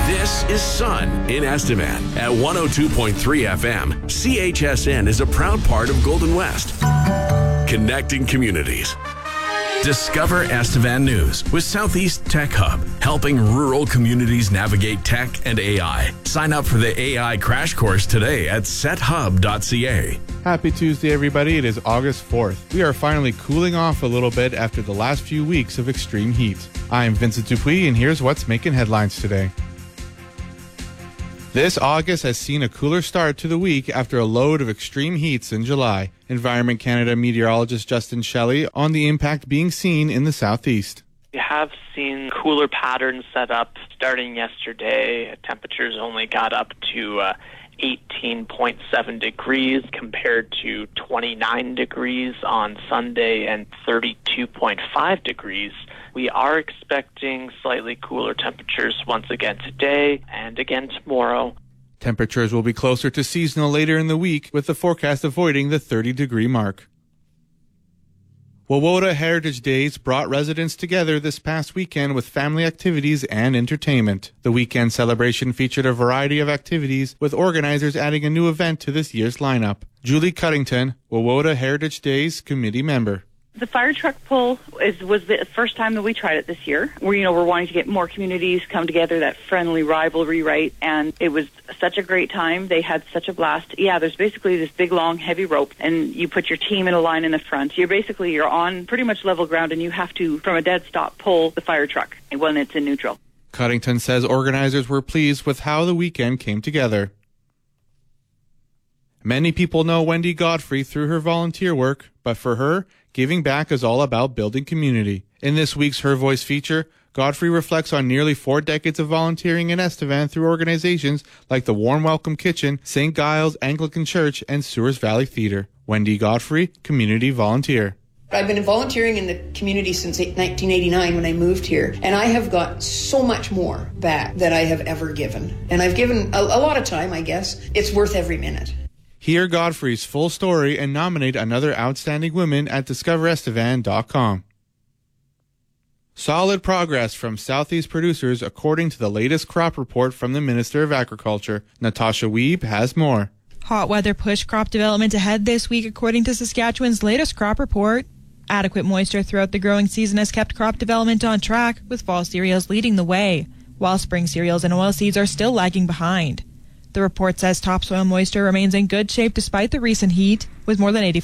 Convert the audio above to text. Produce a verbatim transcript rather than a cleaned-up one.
This is Sun in Estevan at one oh two point three F M. C H S N is a proud part of Golden West. Connecting communities. Discover Estevan News with Southeast Tech Hub, helping rural communities navigate tech and A I. Sign up for the A I crash course today at set hub dot c a. Happy Tuesday, everybody. It is August fourth. We are finally cooling off a little bit after the last few weeks of extreme heat. I'm Vincent Dupuis, and here's what's making headlines today. This August has seen a cooler start to the week after a load of extreme heats in July. Environment Canada meteorologist Justin Shelley on the impact being seen in the southeast. We have seen cooler patterns set up starting yesterday. Temperatures only got up to uh, eighteen point seven degrees compared to twenty-nine degrees on Sunday and thirty-two point five degrees. We are expecting slightly cooler temperatures once again today and again tomorrow. Temperatures will be closer to seasonal later in the week, with the forecast avoiding the thirty-degree mark. Wawota Heritage Days brought residents together this past weekend with family activities and entertainment. The weekend celebration featured a variety of activities, with organizers adding a new event to this year's lineup. Julie Cuddington, Wawota Heritage Days committee member. The fire truck pull is, was the first time that we tried it this year. We're, you know, we're wanting to get more communities come together, that friendly rivalry, right? And it was such a great time. They had such a blast. Yeah, there's basically this big, long, heavy rope, and you put your team in a line in the front. You're basically, you're on pretty much level ground, and you have to, from a dead stop, pull the fire truck when it's in neutral. Cuddington says organizers were pleased with how the weekend came together. Many people know Wendy Godfrey through her volunteer work, but for her, giving back is all about building community. In this week's Her Voice feature, Godfrey reflects on nearly four decades of volunteering in Estevan through organizations like the Warm Welcome Kitchen, Saint Giles Anglican Church, and Sewers Valley Theatre. Wendy Godfrey, community volunteer. I've been volunteering in the community since nineteen eighty-nine when I moved here, and I have got so much more back than I have ever given. And I've given a, a lot of time, I guess. It's worth every minute. Hear Godfrey's full story and nominate another outstanding woman at discover estevan dot com. Solid progress from Southeast producers according to the latest crop report from the Minister of Agriculture. Natasha Wiebe has more. Hot weather pushed crop development ahead this week according to Saskatchewan's latest crop report. Adequate moisture throughout the growing season has kept crop development on track, with fall cereals leading the way, while spring cereals and oilseeds are still lagging behind. The report says topsoil moisture remains in good shape despite the recent heat, with more than eighty